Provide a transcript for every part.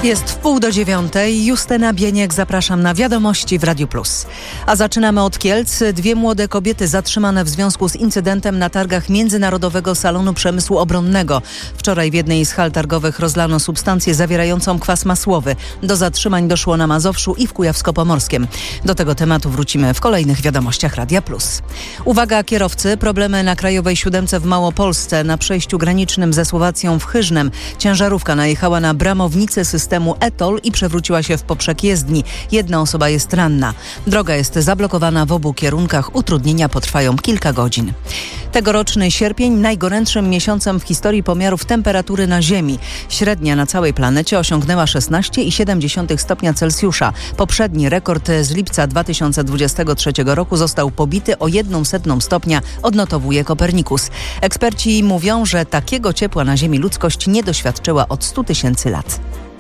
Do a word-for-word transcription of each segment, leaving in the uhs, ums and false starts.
Jest w pół do dziewiątej. Justyna Bieniek, zapraszam na Wiadomości w Radiu Plus. A zaczynamy od Kielc. Dwie młode kobiety zatrzymane w związku z incydentem na targach Międzynarodowego Salonu Przemysłu Obronnego. Wczoraj w jednej z hal targowych rozlano substancję zawierającą kwas masłowy. Do zatrzymań doszło na Mazowszu i w Kujawsko-Pomorskiem. Do tego tematu wrócimy w kolejnych Wiadomościach Radia Plus. Uwaga kierowcy, problemy na Krajowej Siódemce w Małopolsce. Na przejściu granicznym ze Słowacją w Chyżnem ciężarówka najechała na bramownicę systemu e-toll i przewróciła się w poprzek jezdni. Jedna osoba jest ranna. Droga jest zablokowana w obu kierunkach. Utrudnienia potrwają kilka godzin. Tegoroczny sierpień najgorętszym miesiącem w historii pomiarów temperatury na Ziemi. Średnia na całej planecie osiągnęła szesnaście i siedem dziesiątych stopnia Celsjusza. Poprzedni rekord z lipca dwa tysiące dwudziestego trzeciego roku został pobity o jedną setną stopnia, odnotowuje Kopernikus. Eksperci mówią, że takiego ciepła na Ziemi ludzkość nie doświadczyła od stu tysięcy lat.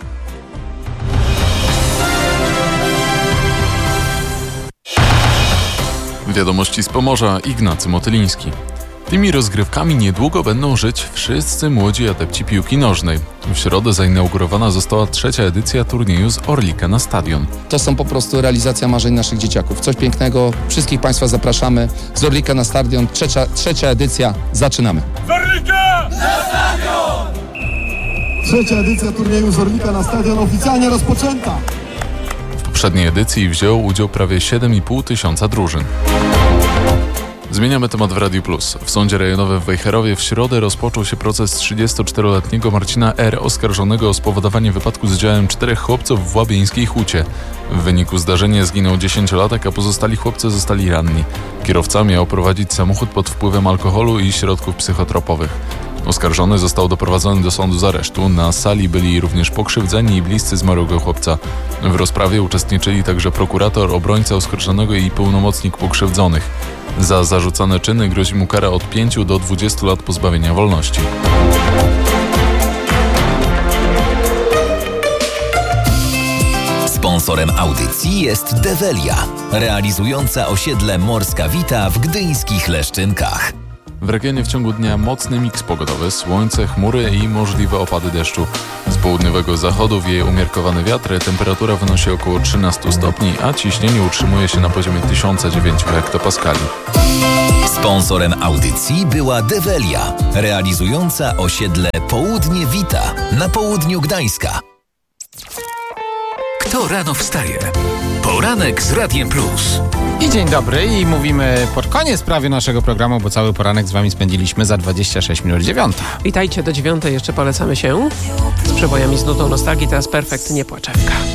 Wiadomości z Pomorza, Ignacy Motyliński. Tymi rozgrywkami niedługo będą żyć wszyscy młodzi adepci piłki nożnej. W środę zainaugurowana została trzecia edycja turnieju z Orlika na stadion. To są po prostu realizacja marzeń naszych dzieciaków. Coś pięknego. Wszystkich Państwa zapraszamy. Z Orlika na stadion. Trzecia, trzecia edycja. Zaczynamy. Z Orlika na stadion! Trzecia edycja turnieju z Orlika na stadion oficjalnie rozpoczęta. W poprzedniej edycji wzięło udział prawie siedem i pół tysiąca drużyn. Zmieniamy temat w Radiu Plus. W Sądzie Rejonowym w Wejherowie w środę rozpoczął się proces trzydziestoczteroletniego Marcina R., oskarżonego o spowodowanie wypadku z udziałem czterech chłopców w Łabieńskiej Hucie. W wyniku zdarzenia zginął dziesięciolatek, a pozostali chłopcy zostali ranni. Kierowca miał prowadzić samochód pod wpływem alkoholu i środków psychotropowych. Oskarżony został doprowadzony do sądu z aresztu. Na sali byli również pokrzywdzeni i bliscy zmarłego chłopca. W rozprawie uczestniczyli także prokurator, obrońca oskarżonego i pełnomocnik pokrzywdzonych. Za zarzucone czyny grozi mu kara od pięciu do dwudziestu lat pozbawienia wolności. Sponsorem audycji jest Develia, realizująca osiedle Morska Wita w gdyńskich Leszczynkach. W regionie w ciągu dnia mocny miks pogodowy, słońce, chmury i możliwe opady deszczu. Z południowego zachodu wieje umiarkowany wiatr, temperatura wynosi około trzynastu stopni, a ciśnienie utrzymuje się na poziomie tysiąc dziewięć hektopaskali. Sponsorem audycji była Develia, realizująca osiedle Południe Wita na południu Gdańska. Kto rano wstaje? Poranek z Radiem Plus. I dzień dobry, i mówimy pod koniec prawie naszego programu, bo cały poranek z wami spędziliśmy za dwadzieścia sześć minut dziewiąta. Witajcie, do dziewiątej jeszcze polecamy się z przebojami z nutą nostalgii, teraz Perfekt, nie płaczewka.